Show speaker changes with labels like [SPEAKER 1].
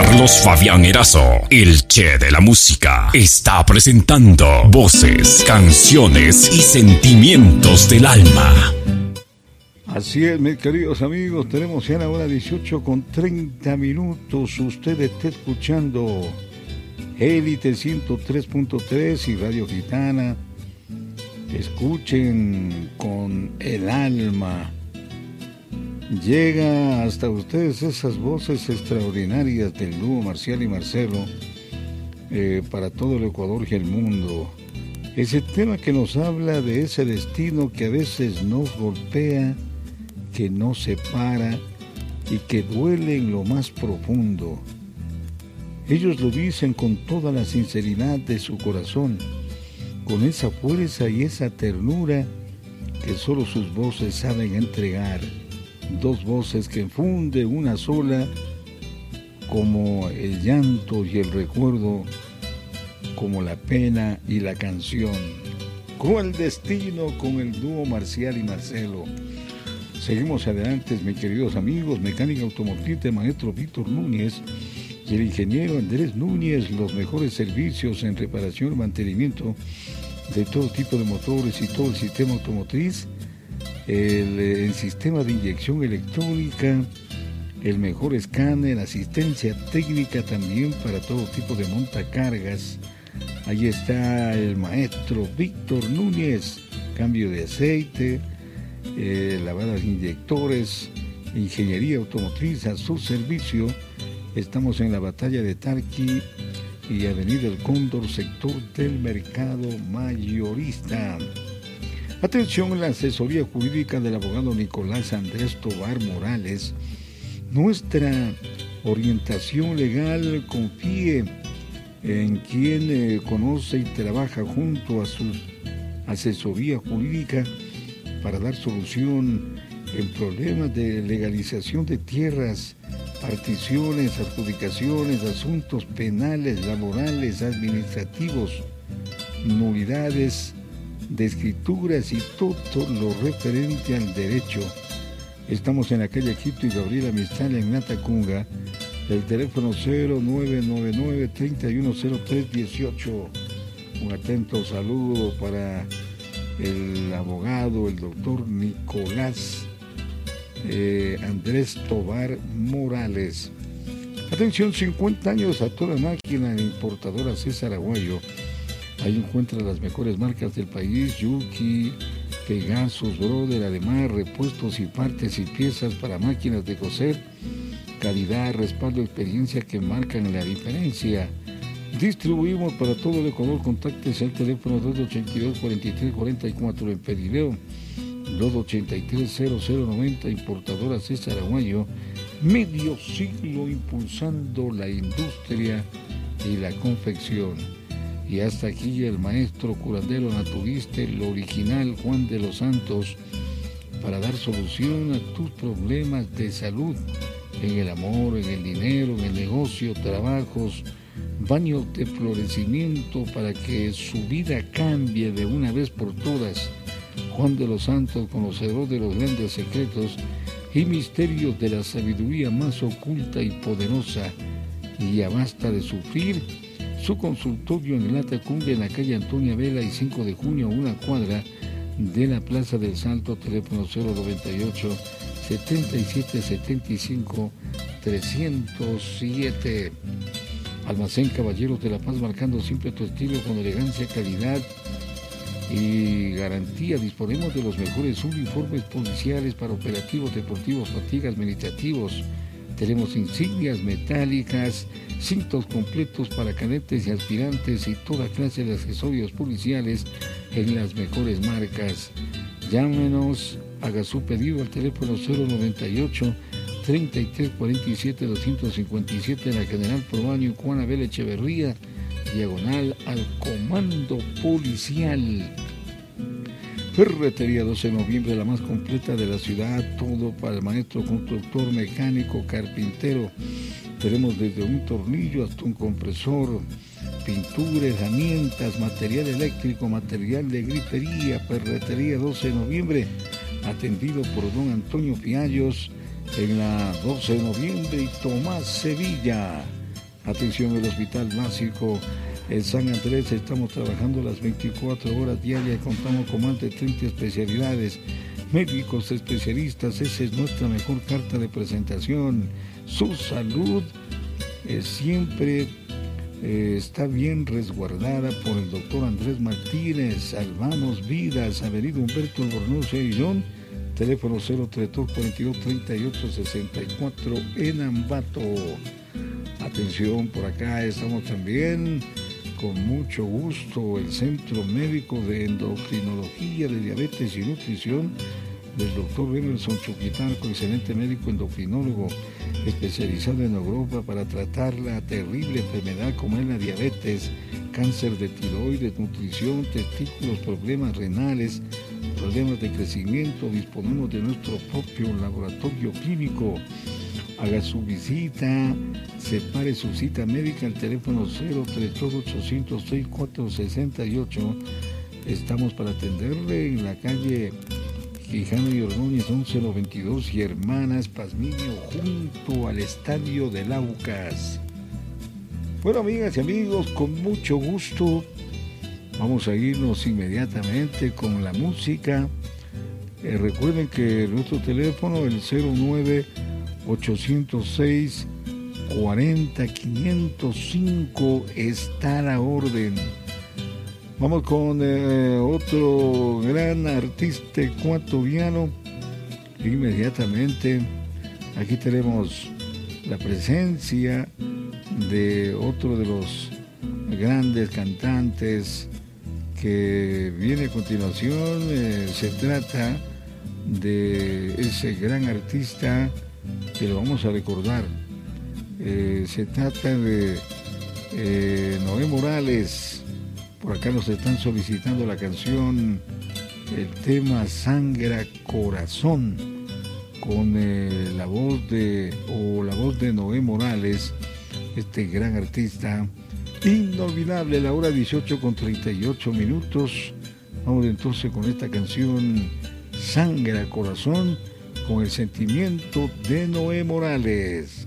[SPEAKER 1] Carlos Fabián Erazo, el Che de la música, está presentando voces, canciones y sentimientos del alma.
[SPEAKER 2] Así es, mis queridos amigos, tenemos ya la hora 18:30. Usted está escuchando Élite 103.3 y Radio Gitana. Escuchen con el alma. Llega hasta ustedes esas voces extraordinarias del dúo Marcial y Marcelo para todo el Ecuador y el mundo. Ese tema que nos habla de ese destino que a veces nos golpea, que nos separa y que duele en lo más profundo. Ellos lo dicen con toda la sinceridad de su corazón, con esa fuerza y esa ternura que solo sus voces saben entregar. Dos voces que funden una sola, como el llanto y el recuerdo, como la pena y la canción. Con el destino, con el dúo Marcial y Marcelo. Seguimos adelante, mis queridos amigos. Mecánica automotriz de maestro Víctor Núñez y el ingeniero Andrés Núñez. Los mejores servicios en reparación y mantenimiento de todo tipo de motores y todo el sistema automotriz. El sistema de inyección electrónica, el mejor escáner, asistencia técnica también para todo tipo de montacargas. Ahí está el maestro Víctor Núñez. Cambio de aceite, lavada de inyectores, ingeniería automotriz a su servicio. Estamos en la Batalla de Tarqui y Avenida El Cóndor, sector del Mercado Mayorista. Atención, la asesoría jurídica del abogado Nicolás Andrés Tobar Morales. Nuestra orientación legal, confíe en quien conoce y trabaja junto a su asesoría jurídica para dar solución en problemas de legalización de tierras, particiones, adjudicaciones, asuntos penales, laborales, administrativos, nulidades de escrituras y todo lo referente al derecho. Estamos en la calle Quito y Gabriela Mistral en Latacunga. El teléfono 0999-310318. Un atento saludo para el abogado, el doctor Nicolás Andrés Tobar Morales. Atención, 50 años a toda máquina, importadora César Aguayo. Ahí encuentra las mejores marcas del país: Yuki, Pegasus, Brother, además repuestos y partes y piezas para máquinas de coser. Calidad, respaldo, experiencia que marcan la diferencia. Distribuimos para todo el Ecuador. Contáctese al teléfono 282-4344 en Perileo, 283-0090, importadora César Aguayo. Medio siglo impulsando la industria y la confección. Y hasta aquí el maestro curandero naturista, el original Juan de los Santos, para dar solución a tus problemas de salud, en el amor, en el dinero, en el negocio, trabajos, baños de florecimiento, para que su vida cambie de una vez por todas. Juan de los Santos, conocedor de los grandes secretos y misterios de la sabiduría más oculta y poderosa. Y ya basta de sufrir. Su consultorio en Latacunga, en la calle Antonia Vela y 5 de junio, a una cuadra de la Plaza del Salto. Teléfono 098 7775 307. Almacén Caballeros de la Paz, marcando siempre tu estilo con elegancia, calidad y garantía. Disponemos de los mejores uniformes policiales para operativos deportivos, fatigas, administrativos. Tenemos insignias metálicas, cintos completos para cadetes y aspirantes y toda clase de accesorios policiales en las mejores marcas. Llámenos, haga su pedido al teléfono 098-3347-257 en la General Proaño, Juan Abel Echeverría, diagonal al Comando Policial. Ferretería 12 de noviembre, la más completa de la ciudad, todo para el maestro constructor, mecánico, carpintero. Tenemos desde un tornillo hasta un compresor, pintura, herramientas, material eléctrico, material de grifería. Ferretería 12 de noviembre, atendido por don Antonio Fiallos en la 12 de noviembre y Tomás Sevilla. Atención, el Hospital Básico en San Andrés, estamos trabajando las 24 horas diarias, contamos con más de 30 especialidades, médicos especialistas, esa es nuestra mejor carta de presentación. Su salud siempre está bien resguardada por el doctor Andrés Martínez. Salvamos vidas. Avenida Humberto Albornoz y Aillón, teléfono 032-42-38-64 en Ambato. Atención, por acá estamos también con mucho gusto el Centro Médico de Endocrinología de Diabetes y Nutrición del doctor Emerson Chuquitalco, excelente médico endocrinólogo especializado en Europa para tratar la terrible enfermedad como es la diabetes, cáncer de tiroides, nutrición, testículos, problemas renales, problemas de crecimiento. Disponemos de nuestro propio laboratorio clínico. Haga su visita, separe su cita médica al teléfono 032-806-468. Estamos para atenderle en la calle Quijano y Ordóñez 11022 y Hermanas Pazmiño, junto al Estadio del Aucas. Bueno, amigas y amigos, con mucho gusto vamos a irnos inmediatamente con la música. Recuerden que nuestro teléfono, el 09-806-40-505, está a la orden. Vamos con otro gran artista ecuatoriano. Inmediatamente, aquí tenemos la presencia de otro de los grandes cantantes que viene a continuación. Se trata de ese gran artista que lo vamos a recordar. Se trata de Noé Morales. Por acá nos están solicitando la canción, el tema Sangra Corazón, con la voz de Noé Morales, este gran artista inolvidable. La hora 18:38. Vamos entonces con esta canción Sangra Corazón, con el sentimiento de Noé Morales.